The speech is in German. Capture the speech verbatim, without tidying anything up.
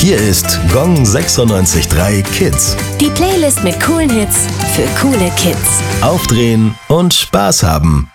Hier ist Gong sechsundneunzig Komma drei Kids. Die Playlist mit coolen Hits für coole Kids. Aufdrehen und Spaß haben.